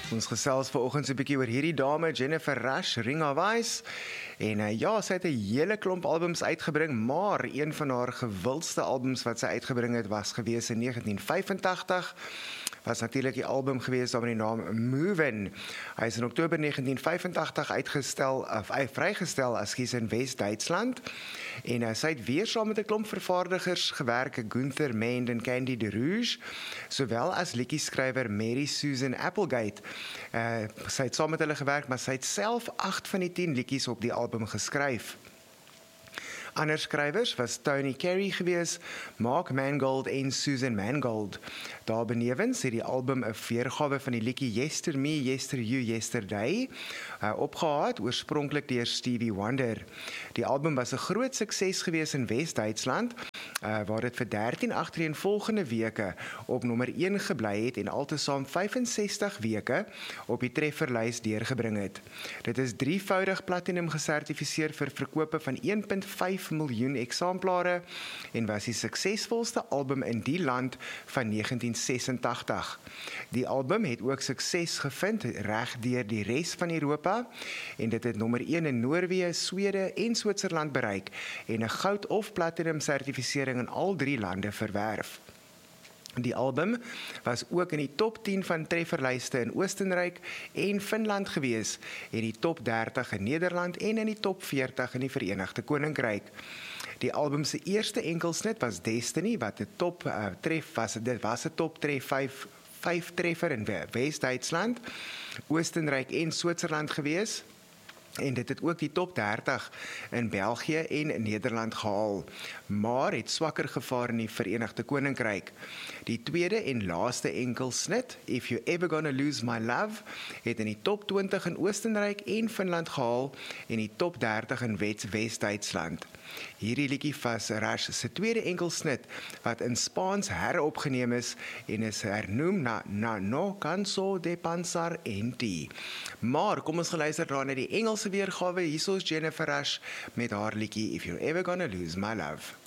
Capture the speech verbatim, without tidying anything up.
Ons gesels vanoggend so 'n bietjie oor hierdie dame, Jennifer Rush, Ring of Ice. En uh, ja, sy het 'n hele klomp albums uitgebring, maar een van haar gewildste albums wat sy uitgebring het, was gewees in negentien vyfentagtig. Was natuurlik die album gewees met die naam Movin'. Hy is in Oktober negentien vyfentagtig uitgestel of uh, vrygestel as kies in Wes-Duitsland. En uh, sy het weer saam met 'n klomp vervaardigers gewerk, Gunther Mend en Candy de Rouge, sowel as liedjie-skrywer Mary Susan Applegate. Uh, sy het saam met hulle gewerk, maar sy het self agt van die tien liedjies op die album geskryf. Ander skrywers was Tony Carey gewees, Mark Mangold en Susan Mangold. Daarbenewens het die album 'n weergawe van die liedjie Yester Me, Yester You, Yesterday uh, opgehaat, oorspronklik deur Stevie Wonder. Die album was 'n groot sukses gewees in Wes-Duitsland, uh, waar dit vir dertien agtereenvolgende weke op nommer een gebly het en altesaam vyfensestig weke op die trefferlys deurgebring het. Dit is drievoudig platinum gesertifiseer vir verkope van een komma vyf miljoen eksemplare en was die suksesvolste album in die land van negentien sesentagtig. Die album het ook sukses gevind reg deur die res van Europa en dit het nommer een in Noorwe, Swede en Switserland bereik en 'n goud of platinum sertifisering in al drie lande verwerf. Die album was ook in die top tien van trefferlyste in Oostenryk en Finland gewees, en die top dertig in Nederland en in die top veertig in die Verenigde Koninkryk. Die album se eerste enkelsnit was Destiny, wat 'n top uh, tref was. Dit was 'n top tref vyf, vyf treffer in Wes-Duitsland, Oostenryk en Switserland gewees. En dit het ook die top dertig in België en Nederland gehaal, maar het swakker gevaar in die Verenigde Koninkryk. Die tweede en laaste enkelsnit, If You Ever Gonna Lose My Love, het in die top twintig in Oostenryk en Finland gehaal en die top dertig in Wes-Duitsland. Hierdie liedjie was Rush se tweede enkelsnit wat in Spaans heropgeneem is en is hernoem na Na No Canso de Pensar en Ti. Maar kom ons geluister daar na die Engelse weergawe. Hier is Jennifer Rush met haar liedjie If You Ever Gonna Lose My Love.